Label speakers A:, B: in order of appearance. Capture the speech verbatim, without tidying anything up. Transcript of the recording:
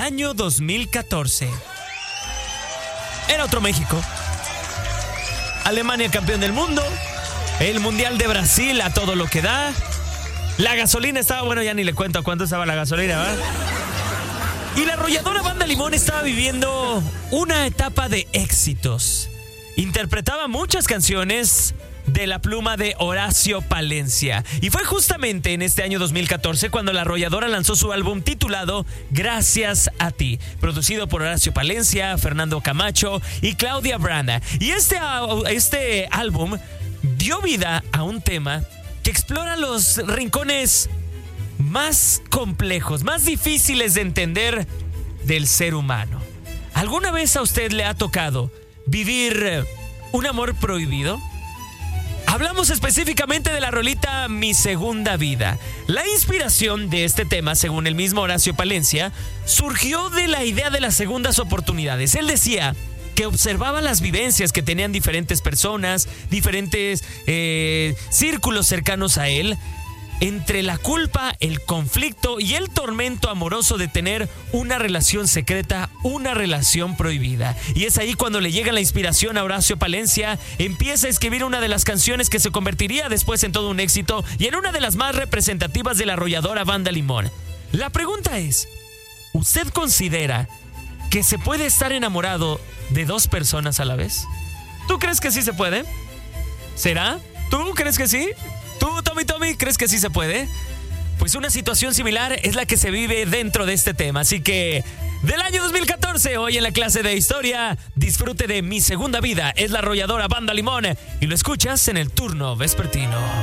A: año dos mil catorce. Era otro México. Alemania campeón del mundo. El Mundial de Brasil a todo lo que da. La gasolina estaba, bueno, ya ni le cuento a cuánto estaba la gasolina, ¿verdad? Y la arrolladora Banda Limón estaba viviendo una etapa de éxitos. Interpretaba muchas canciones de la pluma de Horacio Palencia. Y fue justamente en este año dos mil catorce cuando la arrolladora lanzó su álbum titulado Gracias a ti, producido por Horacio Palencia, Fernando Camacho y Claudia Branda. Y este, este álbum dio vida a un tema que explora los rincones más complejos, más difíciles de entender del ser humano. ¿Alguna vez a usted le ha tocado vivir un amor prohibido? Hablamos específicamente de la rolita Mi Segunda Vida. La inspiración de este tema, según el mismo Horacio Palencia, surgió de la idea de las segundas oportunidades. Él decía que observaba las vivencias que tenían diferentes personas, diferentes eh, círculos cercanos a él, entre la culpa, el conflicto y el tormento amoroso de tener una relación secreta, una relación prohibida. Y es ahí cuando le llega la inspiración a Horacio Palencia, empieza a escribir una de las canciones que se convertiría después en todo un éxito y en una de las más representativas de la arrolladora Banda Limón. La pregunta es, ¿usted considera que se puede estar enamorado de dos personas a la vez? ¿Tú crees que sí se puede? ¿Será? ¿Tú crees que sí? ¿Tú, Tommy Tommy, crees que sí se puede? Pues una situación similar es la que se vive dentro de este tema. Así que, del año dos mil catorce, hoy en la clase de historia, disfrute de Mi Segunda Vida. Es la arrolladora Banda Limón y lo escuchas en el turno vespertino.